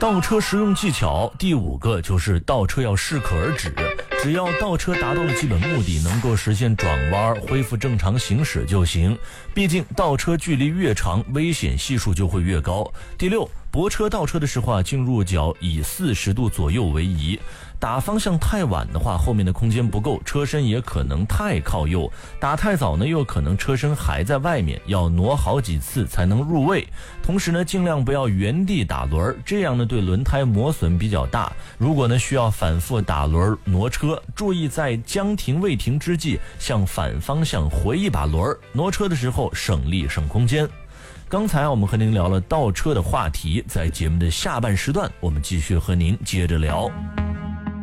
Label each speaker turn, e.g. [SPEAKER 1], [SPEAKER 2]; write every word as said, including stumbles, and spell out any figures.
[SPEAKER 1] 倒车实用技巧第五个就是倒车要适可而止，只要倒车达到了基本目的，能够实现转弯恢复正常行驶就行，毕竟倒车距离越长危险系数就会越高。第六，泊车倒车的时候啊，进入角以四十度左右为宜，打方向太晚的话，后面的空间不够，车身也可能太靠右，打太早呢，又可能车身还在外面，要挪好几次才能入位。同时呢，尽量不要原地打轮，这样呢对轮胎磨损比较大。如果呢需要反复打轮挪车，注意在将停未停之际向反方向回一把轮，挪车的时候省力省空间。刚才我们和您聊了倒车的话题，在节目的下半时段我们继续和您接着聊。